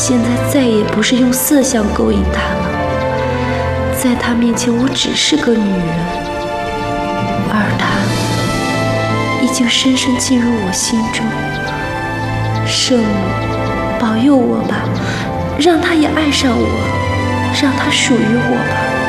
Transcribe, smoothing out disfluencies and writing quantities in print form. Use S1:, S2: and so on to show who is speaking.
S1: 现在再也不是用色相勾引他了，在他面前我只是个女人，而他已经深深进入我心中。圣母，保佑我吧，让他也爱上我，让他属于我吧。